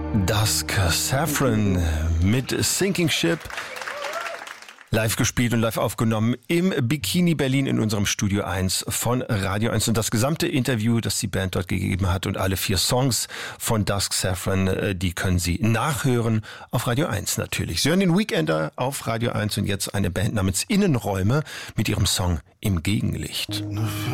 Dusk Saffron mit Sinking Ship. Live gespielt und live aufgenommen im Bikini Berlin in unserem Studio 1 von Radio 1. Und das gesamte Interview, das die Band dort gegeben hat und alle 4 Songs von Dusk Saffron, die können Sie nachhören auf Radio 1 natürlich. Sie hören den Weekender auf Radio 1 und jetzt eine Band namens Innenräume mit ihrem Song Im Gegenlicht.